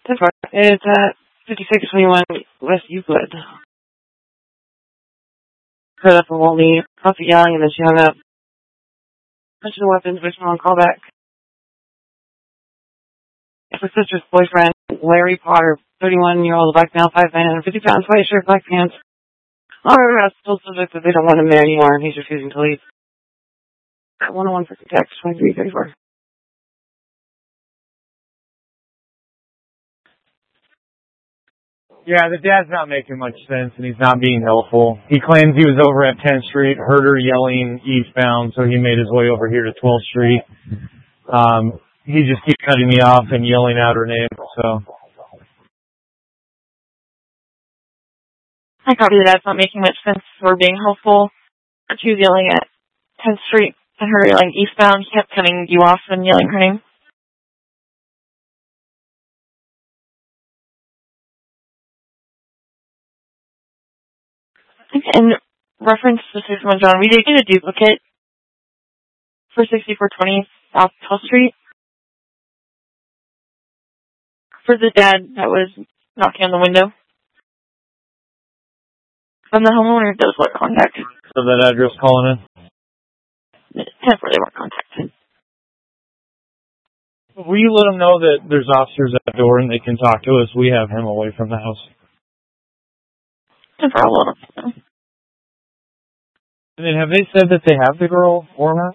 It's at 5621 West Euclid. Heard up from Wally, coffee yelling, and then she hung up. Bunch of the weapons, which on callback. Her sister's boyfriend, Larry Potter, 31-year-old, black male, 5'9", 150 pounds, white shirt, black pants. However, has told subject that they don't want him there anymore, and he's refusing to leave. 101 for text, 2334. Yeah, the dad's not making much sense, and he's not being helpful. He claims he was over at 10th Street, heard her yelling eastbound, so he made his way over here to 12th Street. He just keeps cutting me off and yelling out her name, so. I copy that. That's not making much sense for being helpful. She was yelling at 10th Street and her yelling eastbound. He kept cutting you off and yelling her name. In reference to 61 John, we did get a duplicate for 6420 South 12th Street. For the dad that was knocking on the window. From the homeowner does want contact. So that address calling in? Temporarily want contact. Will you let them know that there's officers at the door and they can talk to us? We have him away from the house. Temporarily. And then have they said that they have the girl or not?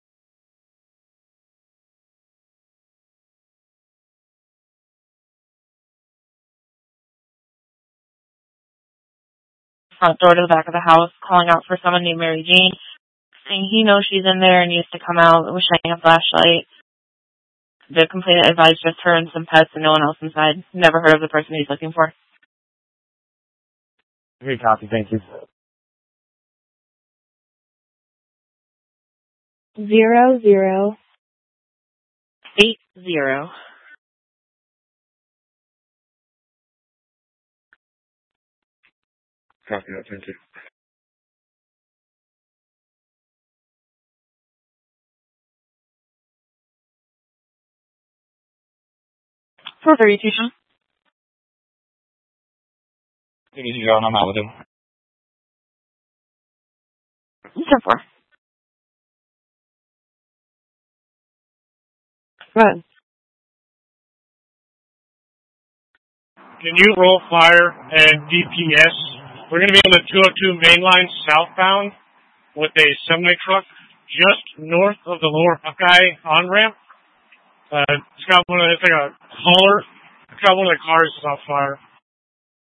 Front door to the back of the house, calling out for someone named Mary Jean, saying he knows she's in there and needs to come out with shining a flashlight. The complainant advised just her and some pets and no one else inside. Never heard of the person he's looking for. Okay, copy. Thank you. 0080. Copy that. Thank you. For 32, Sean. Here you go, and I'm out with him. 10-4. Go ahead. Can you roll fire and DPS? We're going to be on the 202 main line southbound with a semi-truck just north of the Lower Buckeye on-ramp. It's got one of the cars is on fire.